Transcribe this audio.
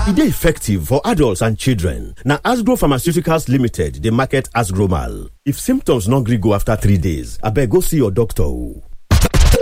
E dey effective for adults and children. Na Asgro Pharmaceuticals Limited dey market Asgromal. If symptoms no gree go after 3 days, abeg go see your doctor o.